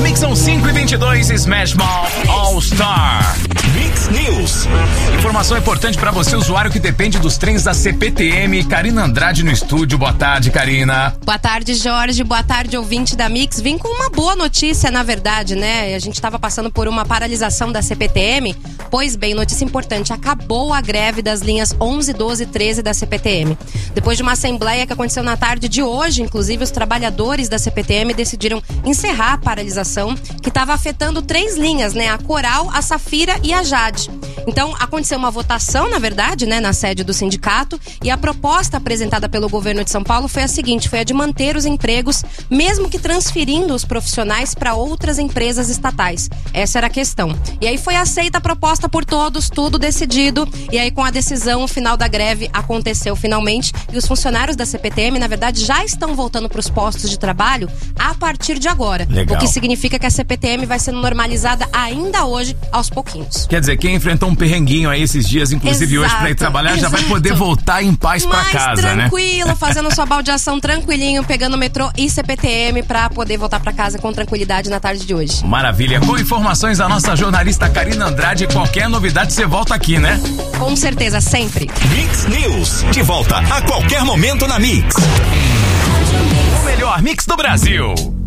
Mix são 5h22, Smash Mouth All Star. Mix News. Informação importante para você, usuário que depende dos trens da CPTM. Karina Andrade no estúdio. Boa tarde, Karina. Boa tarde, Jorge. Boa tarde, ouvinte da Mix. Vim com uma boa notícia, na verdade, né? A gente estava passando por uma paralisação da CPTM. Pois bem, notícia importante. Acabou a greve das linhas 11, 12 e 13 da CPTM. Depois de uma assembleia que aconteceu na tarde de hoje, inclusive, os trabalhadores da CPTM decidiram encerrar a paralisação que estava afetando 3 linhas, né? A Coral, a Safira e a Jade. Então, aconteceu uma votação, na verdade, né, na sede do sindicato, e a proposta apresentada pelo governo de São Paulo foi a seguinte, foi a de manter os empregos, mesmo que transferindo os profissionais para outras empresas estatais. Essa era a questão. E aí foi aceita a proposta por todos, tudo decidido, e aí com a decisão, o final da greve aconteceu finalmente, e os funcionários da CPTM, na verdade, já estão voltando para os postos de trabalho a partir de agora. Legal. O que significa que a CPTM vai sendo normalizada ainda hoje, aos pouquinhos. Quer dizer, quem enfrentou um perrenguinho aí esses dias, inclusive hoje pra ir trabalhar, já vai poder voltar em paz pra casa, né? Mais tranquilo, fazendo sua baldeação tranquilinho, pegando metrô e CPTM pra poder voltar pra casa com tranquilidade na tarde de hoje. Maravilha. Com informações da nossa jornalista Karina Andrade, qualquer novidade você volta aqui, né? Com certeza, sempre. Mix News, de volta a qualquer momento na Mix. O melhor mix do Brasil.